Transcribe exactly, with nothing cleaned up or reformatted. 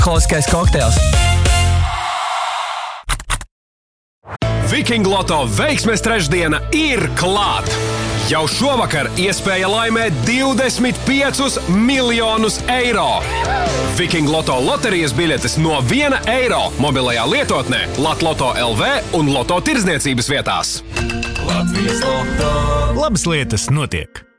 Klasiskais kokteils. Viking Loto veiksmes trešdiena ir klāt! Jau šovakar iespēja laimēt divdesmit piecus miljonus eiro. Viking Loto loterijas biļetes no viena eiro mobilajā lietotnē Latloto L V un Loto tirdzniecības vietās. Latvijas Loto. Labas lietas notiek.